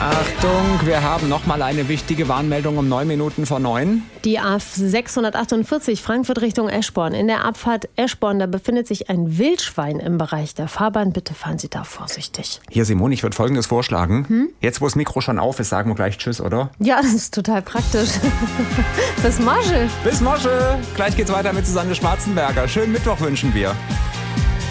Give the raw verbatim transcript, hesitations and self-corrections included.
Achtung, wir haben noch mal eine wichtige Warnmeldung um neun Minuten vor neun. Die A sechshundertachtundvierzig Frankfurt Richtung Eschborn. In der Abfahrt Eschborn, da befindet sich ein Wildschwein im Bereich der Fahrbahn. Bitte fahren Sie da vorsichtig. Hier, Simone, ich würde Folgendes vorschlagen. Hm? Jetzt, wo das Mikro schon auf ist, sagen wir gleich Tschüss, oder? Ja, das ist total praktisch. Bis Mosche. Bis Mosche. Gleich geht's weiter mit Susanne Schwarzenberger. Schönen Mittwoch wünschen wir.